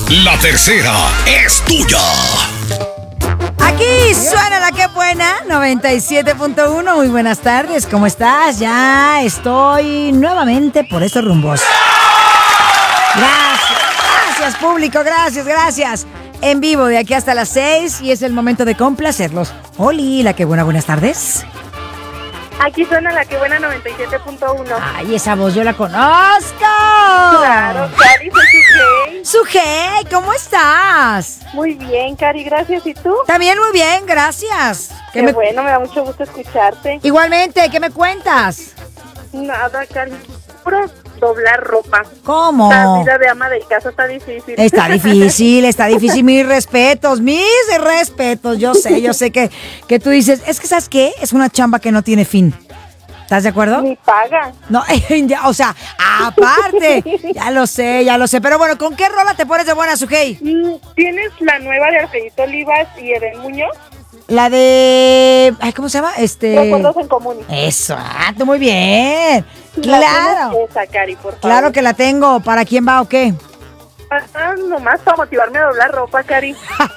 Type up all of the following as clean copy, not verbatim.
La tercera es tuya. Aquí suena la que buena, 97.1. Muy buenas tardes, ¿cómo estás? Ya estoy nuevamente por estos rumbos. Gracias público, gracias. En vivo de aquí hasta las 6 y es el momento de complacerlos. Oli, la que buena, buenas tardes. Aquí suena la que buena 97.1. Ay, esa voz yo la conozco. Claro, Cari, soy Sujei. Sujei, ¿cómo estás? Muy bien, Cari, gracias. ¿Y tú? También muy bien, gracias. Qué bueno, me da mucho gusto escucharte. Igualmente, ¿qué me cuentas? Nada, Cari, puro doblar ropa. ¿Cómo? La vida de ama de casa está difícil. Está difícil. Mis respetos. Yo sé que tú dices, es que ¿sabes qué? Es una chamba que no tiene fin. ¿Estás de acuerdo? Ni paga. No, o sea, aparte, ya lo sé. Pero bueno, ¿con qué rola te pones de buena, Sujei? ¿Tienes la nueva de Alfredito Olivas y Eden Muñoz? La de... Ay, ¿cómo se llama? Recuerdos en común. Eso, tú muy bien. Claro. Esa, Cari, por favor. Claro que la tengo. ¿Para quién va o qué? Nomás para motivarme a doblar ropa, Cari.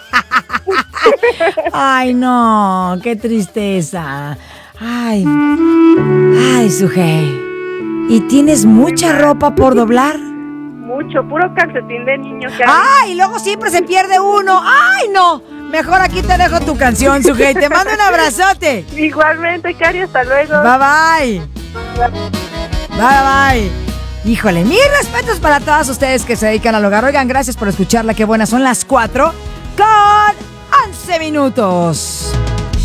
Ay, no, qué tristeza. Ay, Sujei. ¿Y tienes mucha ropa por doblar? Mucho, puro calcetín de niño, Cari. Ay, luego siempre se pierde uno. Ay, no. Mejor aquí te dejo tu canción, Sujei. Te mando un abrazote. Igualmente, Cari, hasta luego. Bye. Híjole, mis respetos para todas ustedes que se dedican al hogar. Oigan, gracias por escucharla. Qué buenas son las 4 con 11 minutos.